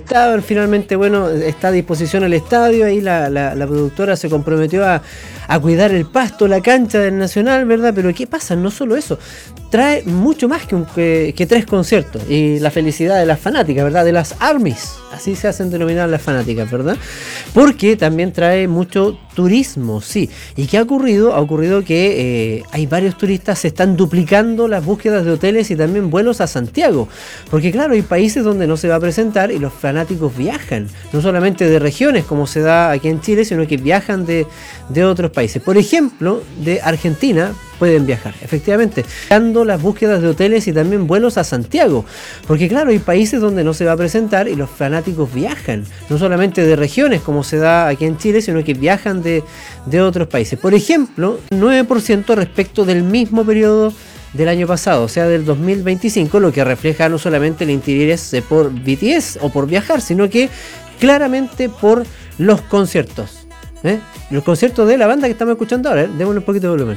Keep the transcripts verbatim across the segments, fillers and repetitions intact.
estaban. Finalmente, bueno, está a disposición el estadio. Ahí la, la, la productora se comprometió a, a cuidar el pasto, la cancha del Nacional, ¿verdad? Pero ¿qué pasa? No solo eso. Trae mucho más que, un, que, que tres conciertos. Y la felicidad de las fanáticas, ¿verdad? De las ARMYs. Así se hacen denominar las fanáticas, ¿verdad? Porque también trae mucho turismo, sí. ¿Y qué ha ocurrido? Ha ocurrido que eh, hay varios turistas, se están duplicando las búsquedas de hoteles y también vuelos a Santiago. Porque claro, hay países donde no se va a presentar y los fanáticos viajan. No solamente de regiones, como se da aquí en Chile, sino que viajan de, de otros países. Por ejemplo, de Argentina pueden viajar, efectivamente, dando las búsquedas de hoteles y también vuelos a Santiago. Porque claro, hay países donde no se va a presentar y los fanáticos viajan. No solamente de regiones, como se da aquí en Chile, sino que viajan de, de otros países. Por ejemplo, nueve por ciento respecto del mismo periodo del año pasado, o sea, del dos mil veinticinco, lo que refleja no solamente el interés por B T S o por viajar, sino que claramente por los conciertos. ¿Eh? Los conciertos de la banda que estamos escuchando ahora, ¿eh? Démosle un poquito de volumen.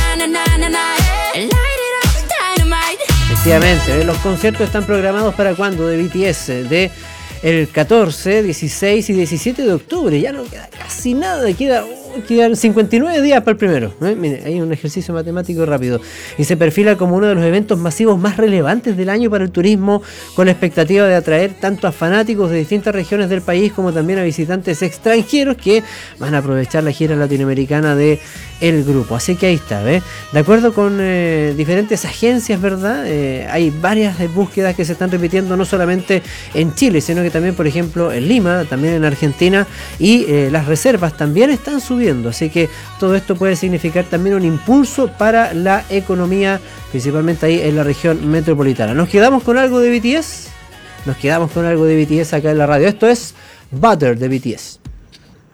Efectivamente, ¿eh? Los conciertos están programados para cuándo de B T S, de el catorce, dieciséis y diecisiete de octubre. Ya no queda casi nada, queda, uh, quedan cincuenta y nueve días para el primero. ¿eh? Mire, hay un ejercicio matemático rápido. Y se perfila como uno de los eventos masivos más relevantes del año para el turismo, con la expectativa de atraer tanto a fanáticos de distintas regiones del país como también a visitantes extranjeros que van a aprovechar la gira latinoamericana de el grupo. Así que ahí está, ¿ves? De acuerdo con eh, diferentes agencias, ¿verdad? Eh, hay varias búsquedas que se están repitiendo no solamente en Chile, sino que también, por ejemplo, en Lima, también en Argentina, y eh, las reservas también están subiendo. Así que todo esto puede significar también un impulso para la economía, principalmente ahí en la región metropolitana. ¿Nos quedamos con algo de B T S? Nos quedamos con algo de B T S acá en la radio. Esto es Butter de B T S.